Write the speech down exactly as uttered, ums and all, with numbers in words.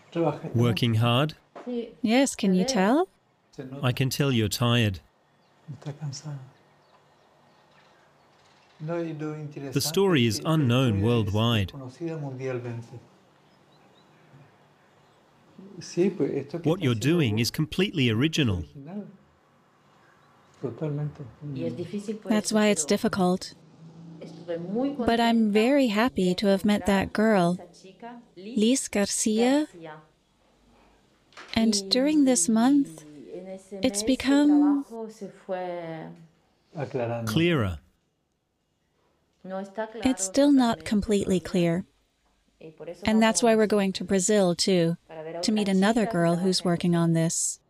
Working hard? Yes, can you tell? I can tell you're tired. The story is unknown worldwide. What you're doing is completely original. That's why it's difficult. But I'm very happy to have met that girl, Liz Garcia. And during this month, it's become clearer. It's still not completely clear. And that's why we're going to Brazil, too, to meet another girl who's working on this.